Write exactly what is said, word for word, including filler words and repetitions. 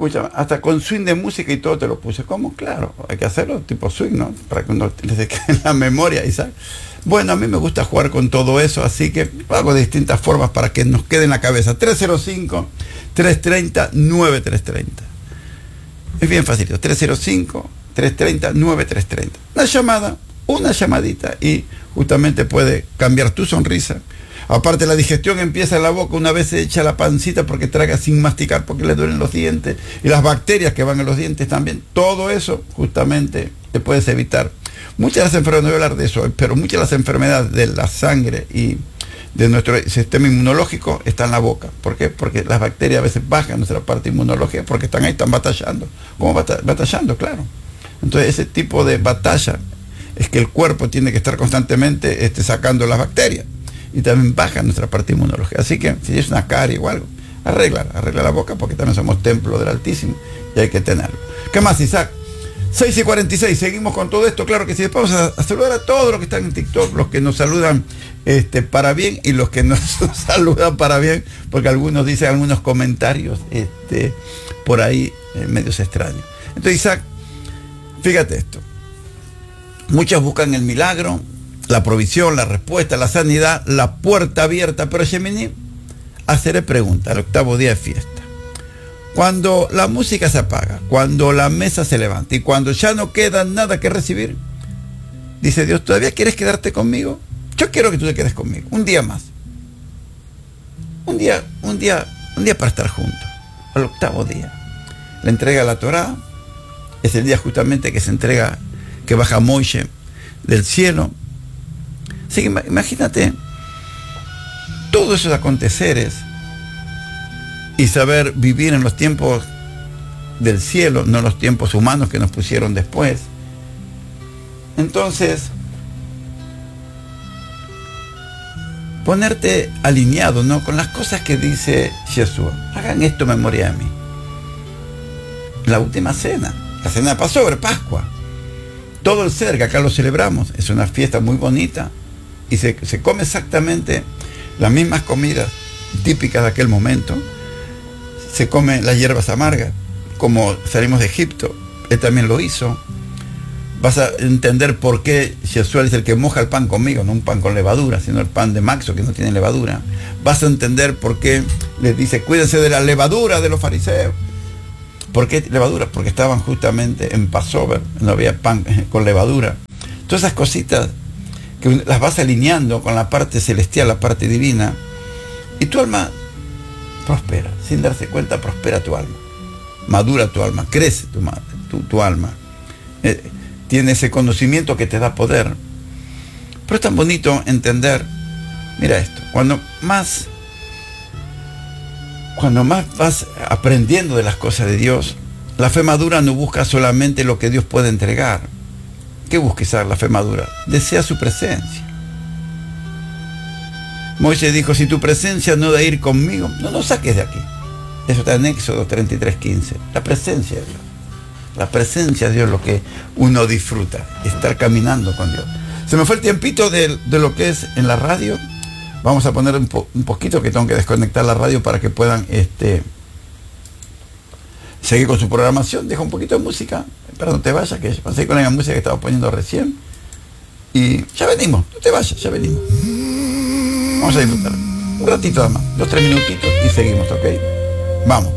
escucha, hasta con swing de música y todo te lo puse. ¿Cómo? Claro, hay que hacerlo tipo swing, ¿no? Para que uno les quede en la memoria, Isaac. Bueno, a mí me gusta jugar con todo eso, así que lo hago de distintas formas para que nos quede en la cabeza. tres cero cinco, tres tres cero, nueve tres tres cero. Es bien facilito, tres cero cinco, tres tres cero, nueve tres tres cero. Una llamada, una llamadita y justamente puede cambiar tu sonrisa. Aparte, la digestión empieza en la boca una vez se echa la pancita porque traga sin masticar, porque le duelen los dientes, y las bacterias que van en los dientes también. Todo eso justamente te puedes evitar. Muchas de las enfermedades, no voy a hablar de eso hoy, pero muchas de las enfermedades de la sangre y de nuestro sistema inmunológico están en la boca. ¿Por qué? Porque las bacterias a veces bajan nuestra parte inmunológica porque están ahí, están batallando. ¿Cómo bata- batallando? Claro. Entonces, ese tipo de batalla es que el cuerpo tiene que estar constantemente este, sacando las bacterias. Y también baja nuestra parte inmunológica. Así que si es una carie o algo, arregla, arregla la boca porque también somos templo del Altísimo y hay que tenerlo. ¿Qué más, Isaac? seis y cuarenta y seis, seguimos con todo esto. Claro que sí, después vamos a, a saludar a todos los que están en TikTok, los que nos saludan este, para bien y los que nos saludan para bien, porque algunos dicen algunos comentarios este, por ahí eh, medios extraños. Entonces, Isaac, fíjate esto. Muchos buscan el milagro, la provisión, la respuesta, la sanidad, la puerta abierta, pero Gemini, haceré pregunta al octavo día de fiesta. Cuando la música se apaga, cuando la mesa se levanta y cuando ya no queda nada que recibir, dice Dios, ¿todavía quieres quedarte conmigo? Yo quiero que tú te quedes conmigo, un día más. Un día, un día, un día para estar juntos, al octavo día. La entrega de la Torá es el día justamente que se entrega, que baja Moisés del cielo. Así que imagínate todos esos aconteceres y saber vivir en los tiempos del cielo, no los tiempos humanos que nos pusieron después. Entonces, ponerte alineado, ¿no?, con las cosas que dice Jesús. Hagan esto en memoria de mí. La última cena, la cena de Passover, Pascua. Todo el ser, que acá lo celebramos, es una fiesta muy bonita. Y se, se come exactamente las mismas comidas típicas de aquel momento. Se come las hierbas amargas, como salimos de Egipto. Él también lo hizo. Vas a entender por qué Jesús es el que moja el pan conmigo, no un pan con levadura, sino el pan de Maxo que no tiene levadura. Vas a entender por qué les dice, cuídense de la levadura de los fariseos. ¿Por qué levadura? Porque estaban justamente en Passover, no había pan con levadura. Todas esas cositas que las vas alineando con la parte celestial, la parte divina, y tu alma prospera, sin darse cuenta, prospera tu alma, madura tu alma, crece tu, tu, tu alma, eh, tiene ese conocimiento que te da poder. Pero es tan bonito entender, mira esto, cuando más, cuando más vas aprendiendo de las cosas de Dios, la fe madura no busca solamente lo que Dios puede entregar. ¿Qué busca Isaac, la fe madura? Desea su presencia. Moisés dijo, si tu presencia no da ir conmigo, no nos saques de aquí. Eso está en Éxodo treinta y tres, quince. La presencia de Dios. La presencia de Dios es lo que uno disfruta, estar caminando con Dios. Se me fue el tiempito de, de lo que es en la radio. Vamos a poner un, po, un poquito, que tengo que desconectar la radio para que puedan este, seguir con su programación. Deja un poquito de música, pero no te vayas, que pasé con la música que estaba poniendo recién. Y ya venimos, no te vayas, ya venimos. Vamos a disfrutar un ratito nada más, dos, tres minutitos y seguimos, ¿ok? Vamos.